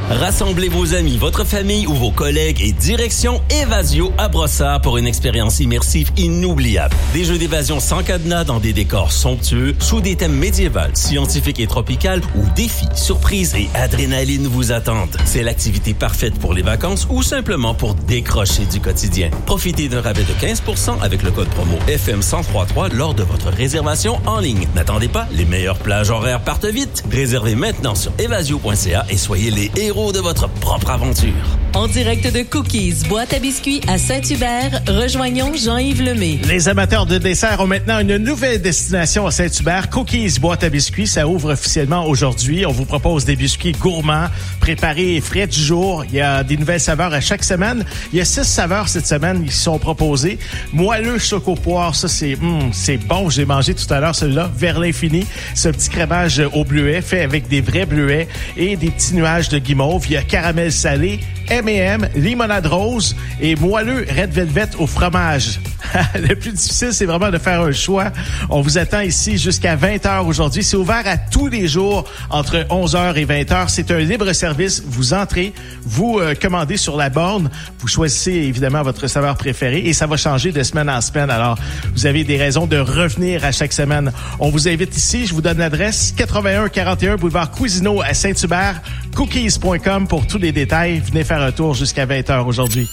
Rassemblez vos amis, votre famille ou vos collègues et direction Évasio à Brossard pour une expérience immersive inoubliable. Des jeux d'évasion sans cadenas dans des décors somptueux, sous des thèmes médiévaux, scientifiques et tropicaux où défis, surprises et adrénaline vous attendent. C'est l'activité parfaite pour les vacances ou simplement pour décrocher du quotidien. Profitez d'un rabais de 15% avec le code promo FM1033 lors de votre réservation en ligne. N'attendez pas, les meilleures plages horaires partent vite. Réservez maintenant sur evasio.ca et soyez les héros de votre propre aventure. En direct de Cookies, boîte à biscuits à Saint-Hubert, rejoignons Jean-Yves Lemay. Les amateurs de dessert ont maintenant une nouvelle destination à Saint-Hubert. Cookies, boîte à biscuits, ça ouvre officiellement aujourd'hui. On vous propose des biscuits gourmands, préparés et frais du jour. Il y a des nouvelles saveurs à chaque semaine. Il y a 6 saveurs cette semaine qui sont proposées. Moelleux choco-poire, ça c'est bon. J'ai mangé tout à l'heure celui-là, vers l'infini. Ce petit crémage au bleuet fait avec des vrais bleuets et des petits nuages de guimauve. Il y a caramel salé, M&M, limonade rose et moelleux Red Velvet au fromage. Le plus difficile, c'est vraiment de faire un choix. On vous attend ici jusqu'à 20h aujourd'hui. C'est ouvert à tous les jours entre 11h et 20h. C'est un libre service. Vous entrez, vous commandez sur la borne. Vous choisissez évidemment votre saveur préférée et ça va changer de semaine en semaine. Alors, vous avez des raisons de revenir à chaque semaine. On vous invite ici. Je vous donne l'adresse 8141 boulevard Cousineau à Saint-Hubert. Cookies.com pour tous les détails. Venez faire un tour jusqu'à 20h aujourd'hui.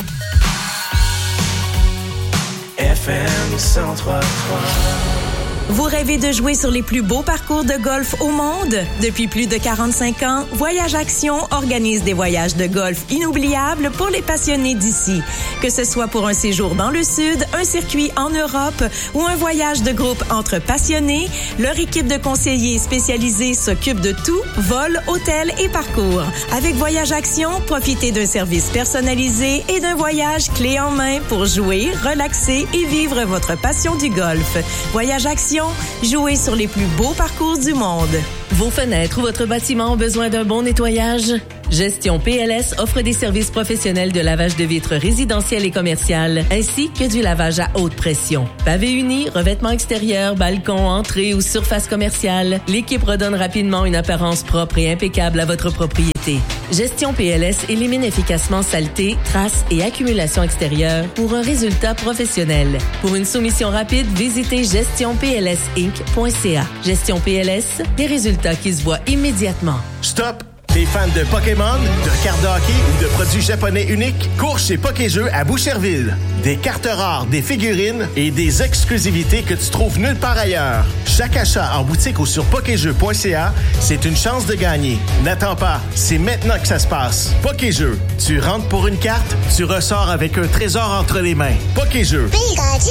FM 1033. Vous rêvez de jouer sur les plus beaux parcours de golf au monde? Depuis plus de 45 ans, Voyage Action organise des voyages de golf inoubliables pour les passionnés d'ici. Que ce soit pour un séjour dans le Sud, un circuit en Europe ou un voyage de groupe entre passionnés, leur équipe de conseillers spécialisés s'occupe de tout, vol, hôtel et parcours. Avec Voyage Action, profitez d'un service personnalisé et d'un voyage clé en main pour jouer, relaxer et vivre votre passion du golf. Voyage Action, jouez sur les plus beaux parcours du monde. Vos fenêtres ou votre bâtiment ont besoin d'un bon nettoyage? Gestion PLS offre des services professionnels de lavage de vitres résidentielles et commerciales, ainsi que du lavage à haute pression. Pavé uni, revêtement extérieur, balcon, entrée ou surface commerciale, l'équipe redonne rapidement une apparence propre et impeccable à votre propriété. Gestion PLS élimine efficacement saleté, traces et accumulation extérieure pour un résultat professionnel. Pour une soumission rapide, visitez gestionplsinc.ca. Gestion PLS, des résultats qui se voient immédiatement. Stop! T'es fan de Pokémon, de cartes de hockey ou de produits japonais uniques? Cours chez Pokéjeux à Boucherville. Des cartes rares, des figurines et des exclusivités que tu trouves nulle part ailleurs. Chaque achat en boutique ou sur pokéjeux.ca, c'est une chance de gagner. N'attends pas, c'est maintenant que ça se passe. Pokéjeux, tu rentres pour une carte, tu ressors avec un trésor entre les mains. Pokéjeux. Pikachu!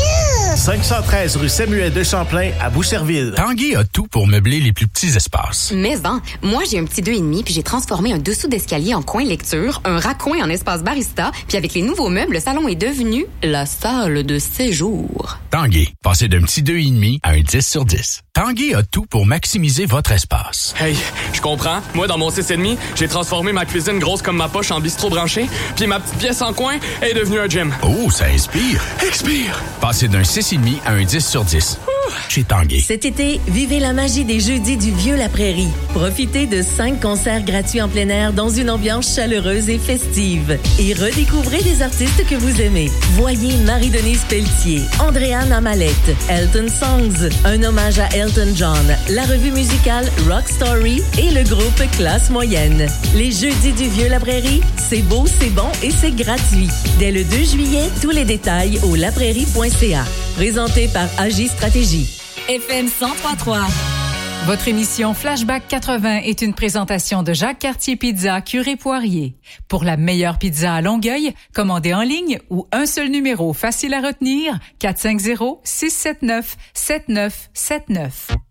513 rue Samuel de Champlain à Boucherville. Tanguy a tout pour meubler les plus petits espaces. Mais moi j'ai un petit 2,5 puis j'ai transformé un dessous d'escalier en coin lecture, un raccoin en espace barista, puis avec les nouveaux meubles, le salon est devenu la salle de séjour. Tanguy, passez d'un petit 2,5 à un 10 sur 10. Tanguy a tout pour maximiser votre espace. Hey, je comprends. Moi, dans mon 6,5, j'ai transformé ma cuisine grosse comme ma poche en bistrot branché, puis ma petite pièce en coin est devenue un gym. Oh, ça inspire. Expire! Passez d'un 6,5 à un 10 sur 10. Chez Tanguy. Cet été, vivez la magie des jeudis du Vieux-la-Prairie. Profitez de 5 concerts gratuits en plein air dans une ambiance chaleureuse et festive. Et redécouvrez des artistes que vous aimez. Voyez Marie-Denise Pelletier, Andréane Amalette, Elton Songs, un hommage à Elton John, la revue musicale Rock Story et le groupe Classe Moyenne. Les jeudis du Vieux-la-Prairie, c'est beau, c'est bon et c'est gratuit. Dès le 2 juillet, tous les détails au laprairie.ca. Présenté par Agi Stratégie. FM 1033. Votre émission Flashback 80 est une présentation de Jacques Cartier Pizza Curé Poirier. Pour la meilleure pizza à Longueuil, commandez en ligne ou un seul numéro facile à retenir, 450-679-7979.